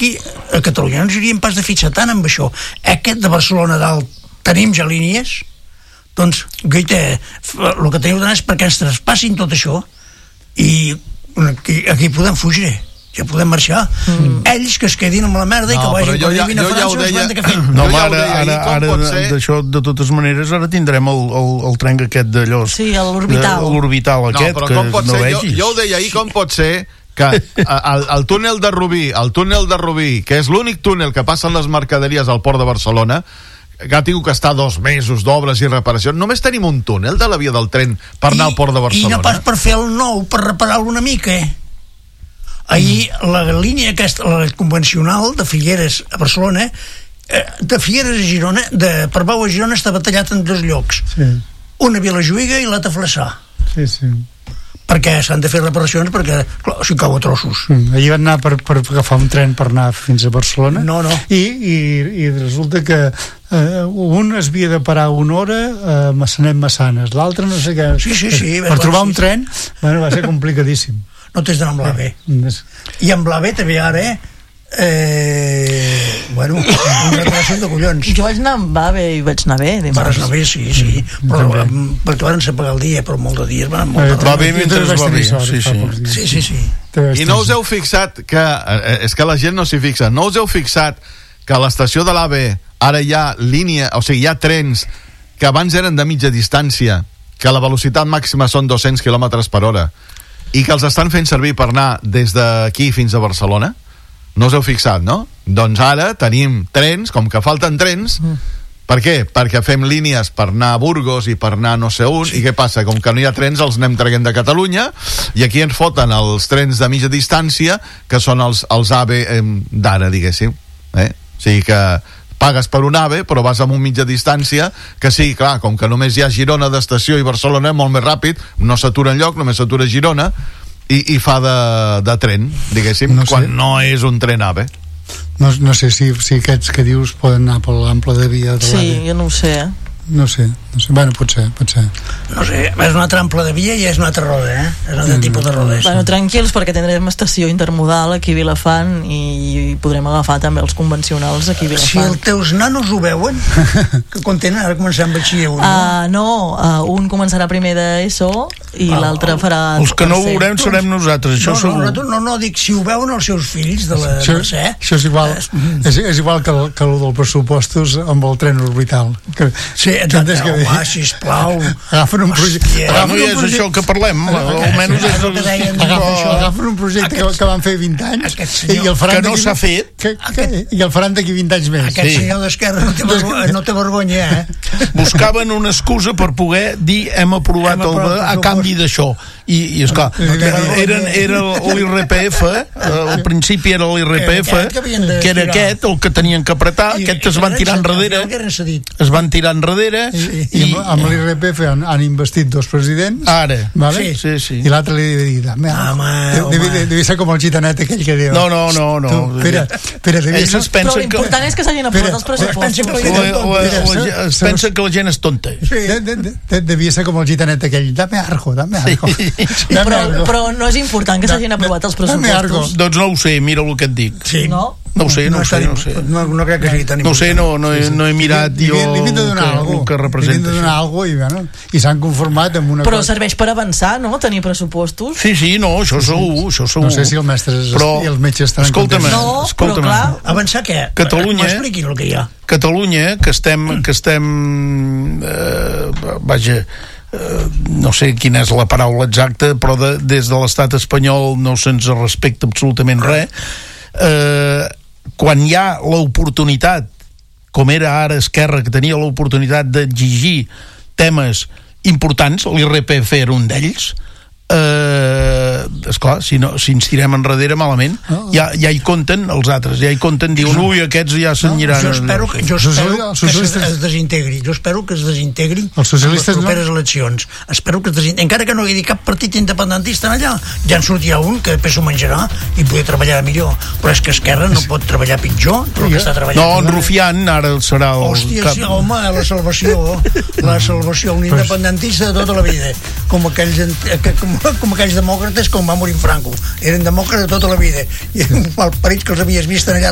aquí a Catalunya no ens hauríem pas de fixar tant amb això. Aquest de Barcelona dalt tenim ja línies, doncs guaita, el que teniu d'anar és perquè ens traspassin tot això i aquí podem fugir, ja podem marxar. Ells que es quedin amb la merda i que vagin quan arribin a França no sabem de què fer. No, ara d'això, de totes maneres, ara tindrem el tren aquest d'allò. Sí, l'orbital aquest, però com pot ser? Jo ho deia ahir, com pot ser que el túnel de Rubí, que és l'únic túnel que passen les mercaderies al port de Barcelona, que ha tingut que estar 2 mesos d'obres i reparació, només tenim un túnel de la via del tren per anar al port de Barcelona. I no pas per fer el nou, per reparar-lo una mica, Ahir la línia aquesta, la convencional de Figueres a Barcelona, de Figueres a Girona, de Parbau a Girona, està batallat en 2 llocs. Sí. Una a Vilajuïga i l'altra a Flaçà. Sí. Perquè s'han de fer reparacions perquè, clar, s'hi cau a trossos. Ahir van anar per agafar un tren per anar fins a Barcelona. No. I resulta que un es havia de parar 1 hora a Massanet-Massanes, l'altre no sé què. Sí. Per trobar un tren, va ser complicadíssim. No t'has d'anar amb l'AVE. I amb l'AVE també ara, un retrasat de collons. Jo vaig anar amb AVE i vaig anar bé. Vas anar bé, sí. Però perquè van ser pagar el dia, però molt de dies van anar molt va bé mentre va bé. Sí. I no us heu fixat que, és que la gent no s'hi fixa, no us heu fixat que a l'estació de l'AVE ara hi ha línia, o sigui, hi ha trens que abans eren de mitja distància, que la velocitat màxima són 200 km/h, i que els estan fent servir per anar des d'aquí fins a Barcelona? No us heu fixat, no? Doncs ara tenim trens, com que falten trens. Per què? Perquè fem línies per anar a Burgos i per anar no sé on, i què passa? Com que no hi ha trens, els anem traient de Catalunya, i aquí ens foten els trens de mitja distància, que són els AVE d'ara, diguéssim. O sigui que pagues per un AVE, però vas amb un mitja distància, que sí, clar, com que només hi ha Girona d'estació i Barcelona, molt més ràpid, no s'atura enlloc, només s'atura Girona, i fa de tren, diguéssim, quan no és un tren AVE. No sé si aquests que dius poden anar per l'ample de via de l'AVE. Sí, jo no ho sé, No sé. Bueno, potser. No sé, és una altra ample de via i és una altra roda, És un altre tipus de rodes. Bueno, tranquils, perquè tindrem estació intermodal aquí a Vilafant i podrem agafar també els convencionals aquí a Vilafant. Si els teus nanos ho veuen, que quan tenen, ara començant amb batxiller un començarà primer d'ESO i l'altre farà... Els que no ho veurem serem nosaltres, això segur. No, dic, si ho veuen els seus fills de la Mercè... Això és igual, és igual que el dels pressupostos amb el tren orbital. Sí, home, sisplau. Agafen un projecte... No és això que parlem, almenys és... Agafen un projecte que van fer 20 anys i el faran que no s'ha fet i el faran d'aquí 20 anys més. Aquest senyor d'Esquerra no té vergonya, Buscaven una excusa per poder dir hem aprovat a canvi d'això. I esclar, era l'IRPF, al principi era l'IRPF, que era aquest, el que tenien que apretar, aquest es van tirar enrere, i amb l'IRPF han investit 2 presidents. Ara, sí. I l'altre li devia dir, devia ser com el gitanet aquell que diu... No. Però l'important és que s'hagin aprovat els pressupostos. Es pensa que la gent és tonta. Devia ser com el gitanet aquell, dame arjo. Però no és important que s'hagin aprovat els pressupostos. Doncs no ho sé, mira el que et dic. No ho sé. No crec que sigui tan important. No ho sé, no he mirat jo el que representa. Li donar alguna cosa i s'han conformat amb una cosa. Però serveix per avançar, no?, tenir pressupostos. Sí, això segur. No sé si els mestres i els metges estan contents. No, però clar. Avançar què? M'expliquin el que hi ha. Catalunya, que estem vaja, no sé quina és la paraula exacta, però des de l'estat espanyol no se'ns respecta absolutament res. Quan hi ha l'oportunitat, com era ara Esquerra, que tenia l'oportunitat d'exigir temes importants, l'IRPF era un d'ells, esclar, si ens tirem enrere malament, ja hi compten els altres, diuen, ui, aquests ja s'aniran. Jo espero que es desintegri, els socialistes les properes eleccions, espero que es desintegri, encara que no hi hagi cap partit independentista allà, ja en sortirà un que després s'ho menjarà i podrà treballar millor, però és que Esquerra no pot treballar pitjor del que està treballant. No, en Rufián ara serà el hòstia, sí, home, la salvació, un independentista de tota la vida, com aquells demòcrates com va morir Franco, eren demòcrates de tota la vida i els perits que els havies vist allà